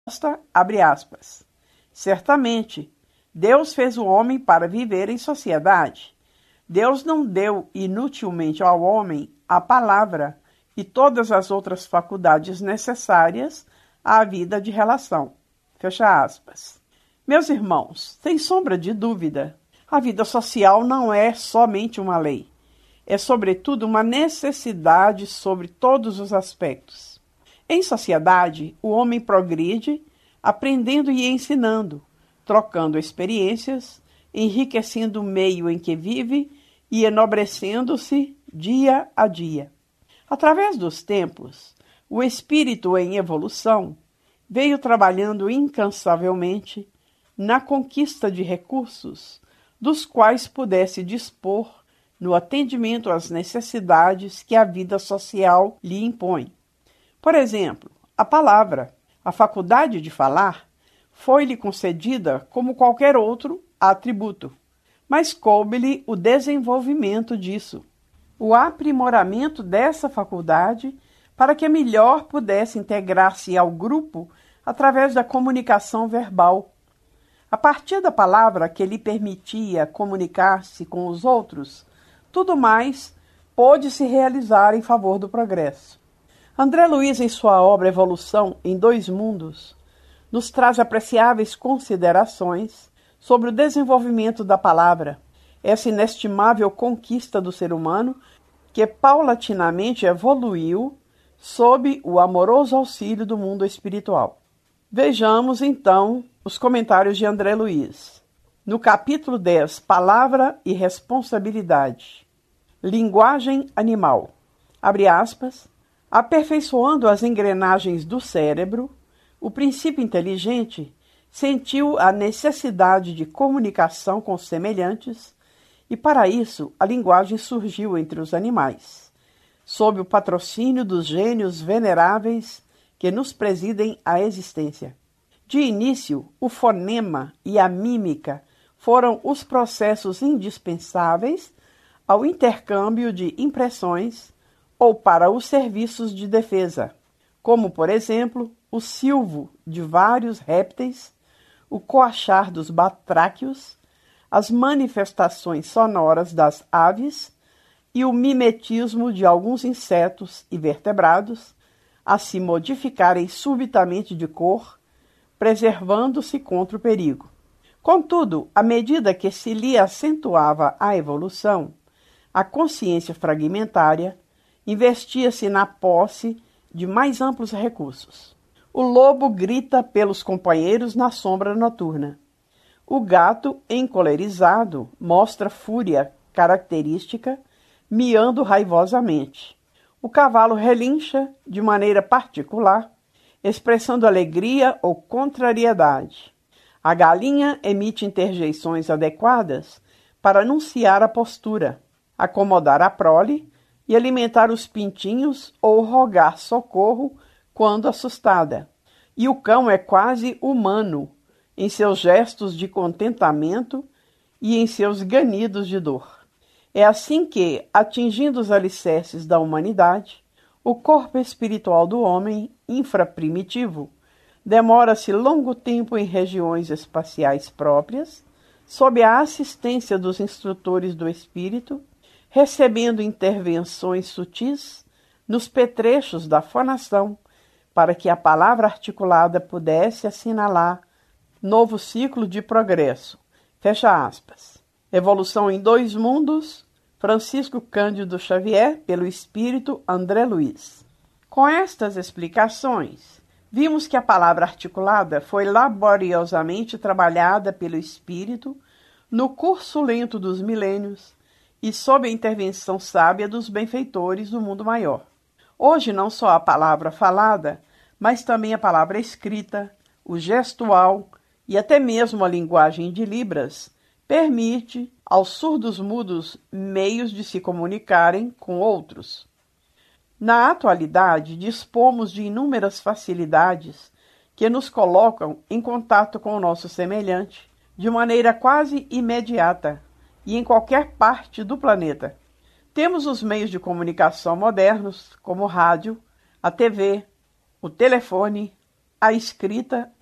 Abre aspas. Certamente, Deus fez o homem para viver em sociedade. Deus não deu inutilmente ao homem a palavra e todas as outras faculdades necessárias à vida de relação. Fecha aspas. Meus irmãos, sem sombra de dúvida, a vida social não é somente uma lei. É, sobretudo, uma necessidade sobre todos os aspectos. Em sociedade, o homem progride, aprendendo e ensinando, trocando experiências, enriquecendo o meio em que vive e enobrecendo-se dia a dia. Através dos tempos, o espírito em evolução veio trabalhando incansavelmente na conquista de recursos dos quais pudesse dispor no atendimento às necessidades que a vida social lhe impõe. Por exemplo, a palavra, a faculdade de falar, foi-lhe concedida como qualquer outro atributo, mas coube-lhe o desenvolvimento disso, o aprimoramento dessa faculdade para que melhor pudesse integrar-se ao grupo através da comunicação verbal. A partir da palavra que lhe permitia comunicar-se com os outros, tudo mais pôde se realizar em favor do progresso. André Luiz, em sua obra Evolução em Dois Mundos, nos traz apreciáveis considerações sobre o desenvolvimento da palavra, essa inestimável conquista do ser humano que paulatinamente evoluiu sob o amoroso auxílio do mundo espiritual. Vejamos, então, os comentários de André Luiz. No capítulo 10, Palavra e Responsabilidade. Linguagem animal. Abre aspas. Aperfeiçoando as engrenagens do cérebro, o princípio inteligente sentiu a necessidade de comunicação com os semelhantes e, para isso, a linguagem surgiu entre os animais, sob o patrocínio dos gênios veneráveis que nos presidem a existência. De início, o fonema e a mímica foram os processos indispensáveis ao intercâmbio de impressões ou para os serviços de defesa, como, por exemplo, o silvo de vários répteis, o coachar dos batráquios, as manifestações sonoras das aves e o mimetismo de alguns insetos e vertebrados a se modificarem subitamente de cor, preservando-se contra o perigo. Contudo, à medida que se lhe acentuava a evolução, a consciência fragmentária investia-se na posse de mais amplos recursos. O lobo grita pelos companheiros na sombra noturna. O gato, encolerizado, mostra fúria característica, miando raivosamente. O cavalo relincha de maneira particular, expressando alegria ou contrariedade. A galinha emite interjeições adequadas para anunciar a postura, acomodar a prole e alimentar os pintinhos ou rogar socorro quando assustada. E o cão é quase humano em seus gestos de contentamento e em seus ganidos de dor. É assim que, atingindo os alicerces da humanidade, o corpo espiritual do homem, infraprimitivo, demora-se longo tempo em regiões espaciais próprias, sob a assistência dos instrutores do espírito, recebendo intervenções sutis nos petrechos da fonação, para que a palavra articulada pudesse assinalar novo ciclo de progresso. Fecha aspas. Evolução em Dois Mundos, Francisco Cândido Xavier, pelo espírito André Luiz. Com estas explicações, vimos que a palavra articulada foi laboriosamente trabalhada pelo espírito no curso lento dos milênios e sob a intervenção sábia dos benfeitores do mundo maior. Hoje não só a palavra falada, mas também a palavra escrita, o gestual e até mesmo a linguagem de Libras permite aos surdos-mudos meios de se comunicarem com outros. Na atualidade, dispomos de inúmeras facilidades que nos colocam em contato com o nosso semelhante de maneira quase imediata e em qualquer parte do planeta. Temos os meios de comunicação modernos, como o rádio, a TV, o telefone, a escrita